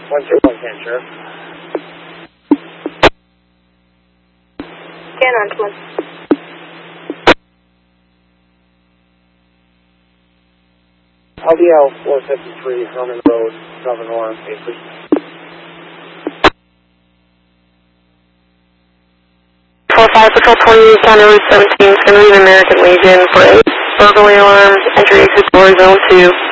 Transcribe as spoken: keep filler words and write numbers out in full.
one two one ten, Sheriff. Scan on twin. L D L four fifty-three, Herman Road, Southern Orange, Acres. four five Patrol twenty-eight, County Route seventeen, San Luis American Legion for eight burglary alarms, entry exit door zone two.